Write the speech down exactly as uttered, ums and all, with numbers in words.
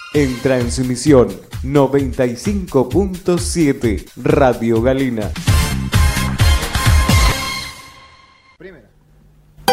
En transmisión noventa y cinco punto siete Radio Galena. Primera.